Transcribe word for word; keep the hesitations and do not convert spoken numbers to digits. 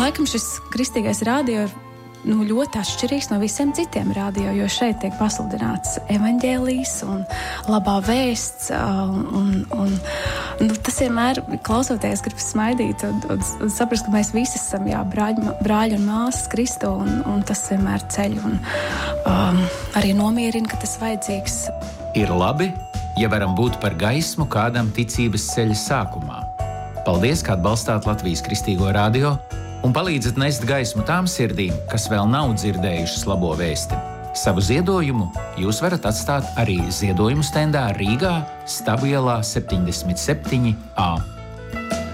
Laikam šis kristīgais rādio ir nu, ļoti atšķirīgs no visiem citiem rādio, jo šeit tiek pasludināts evaņģēlijs un labā vēsts, un, un nu, tas vienmēr, klausoties, gribas smaidīt un, un, un saprast, ka mēs visi esam jā, brāļi, brāļi un māsas Kristu, un, un tas vienmēr ceļ un um, arī nomierina, ka tas vajadzīgs. Ir labi, ja varam būt par gaismu kādam ticības ceļa sākumā. Paldies, ka atbalstāt Latvijas Kristīgo radio un palīdzat nest gaismu tām sirdīm, kas vēl nav dzirdējušas labo vēsti. Savu ziedojumu jūs varat atstāt arī ziedojumu stendā Rīgā, Stabu ielā septiņdesmit septiņi A.